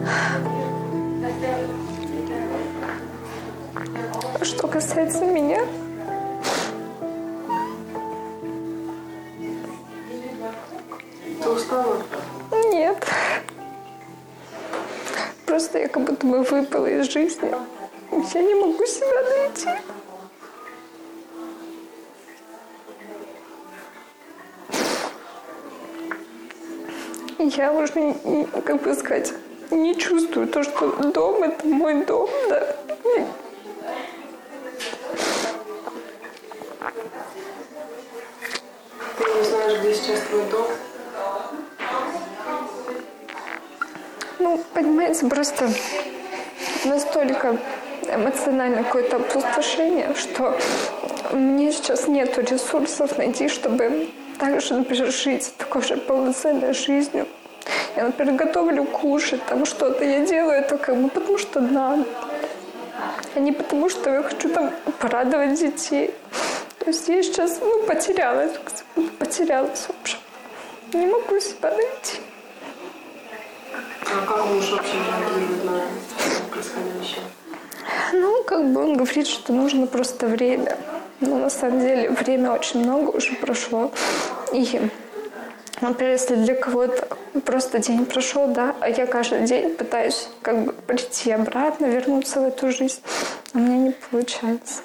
Что касается меня, ты устала? нет. Просто я как будто бы выпала из жизни. Я не могу себя найти. Я уже, как бы сказать, не чувствую то, что дом — это мой дом, да. Ты не знаешь, где сейчас твой дом? Ну, понимаете, просто настолько эмоциональное какое-то опустошение, что мне сейчас нет ресурсов найти, чтобы также, например, жить такой же полноценной жизнью. Я, например, готовлю кушать, там что-то я делаю это как бы потому, что надо, а не потому, что я хочу там порадовать детей. То есть я сейчас, потерялась в общем. Не могу себя найти. А как муж вообще реагирует на происходящее? Как бы он говорит, что нужно просто время. Но на самом деле время очень много уже прошло. И, например, если для кого-то просто день прошел, да, а я каждый день пытаюсь как бы прийти обратно, вернуться в эту жизнь, а у меня не получается.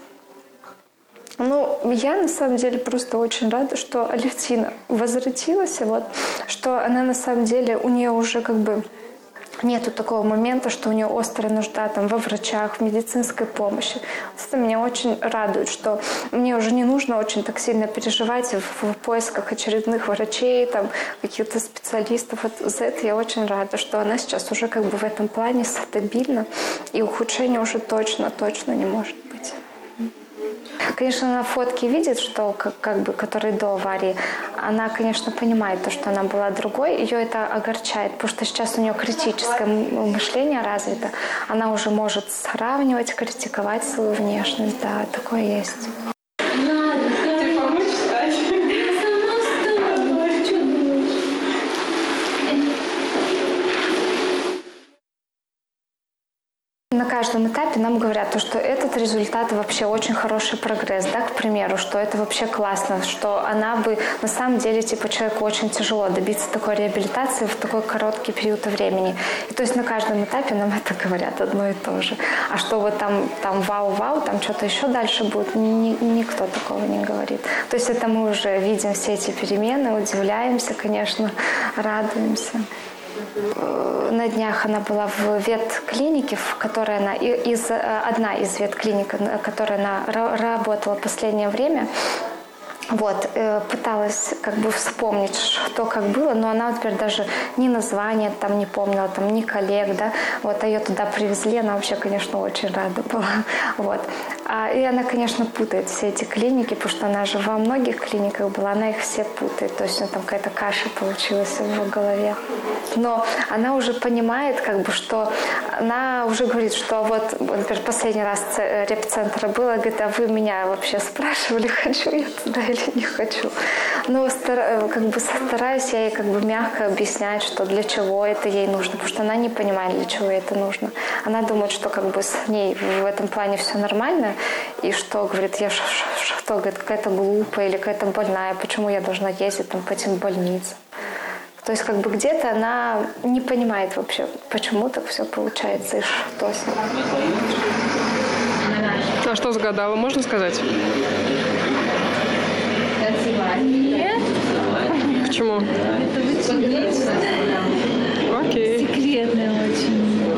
Я на самом деле просто очень рада, что Алевтина возвратилась, что она на самом деле, у нее уже как бы нету такого момента, что у нее острая нужда там во врачах, в медицинской помощи. Это меня очень радует, что мне уже не нужно очень так сильно переживать в поисках очередных врачей, там, каких-то специалистов. За это я очень рада, что она сейчас уже как бы в этом плане стабильна, и ухудшения уже точно не может быть. Конечно, на фотке видит, что который до аварии, она, конечно, понимает то, что она была другой, ее это огорчает, потому что сейчас у нее критическое мышление развито, она уже может сравнивать, критиковать свою внешность, да, такое есть. На каждом этапе нам говорят, что этот результат вообще очень хороший прогресс, да, к примеру, что это вообще классно, что она бы, на самом деле, человеку очень тяжело добиться такой реабилитации в такой короткий период времени. И то есть на каждом этапе нам это говорят одно и то же. А что вот там вау-вау, там что-то еще дальше будет, никто такого не говорит. То есть это мы уже видим все эти перемены, удивляемся, конечно, радуемся. На днях она была в ветклинике, в которой одна из ветклиник, в которой она работала в последнее время. Пыталась как бы вспомнить, что как было, но она теперь даже ни названия там не помнила, там ни коллег, да. А ее туда привезли, она вообще, конечно, очень рада была. И она, конечно, путает все эти клиники, потому что она же во многих клиниках была, она их все путает, то есть там какая-то каша получилась в ее голове. Но она уже понимает, как бы, что она уже говорит, что например, последний раз репцентра было, говорит, а вы меня вообще спрашивали, хочу я туда или не хочу. Но как бы стараюсь я ей как бы мягко объяснять, что для чего это ей нужно, потому что она не понимает, для чего ей это нужно. Она думает, что как бы с ней в этом плане все нормально, и что, говорит, я что, говорит, какая-то глупая или какая-то больная, почему я должна ездить там по этим больницам. То есть как бы где-то она не понимает вообще, почему так все получается и что с ней. А что загадала, можно сказать? Нет. Почему? Это вы секретно. Окей. Секретное очень.